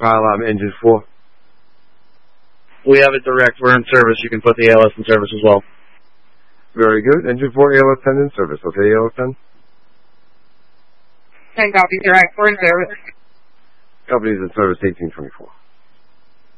Engine 4. We have it direct. We're in service. You can put the ALS in service as well. Very good. Engine 4, ALS 10 in service. Okay, ALS 10? 10 copies direct. We're in service. Company's in service 1824.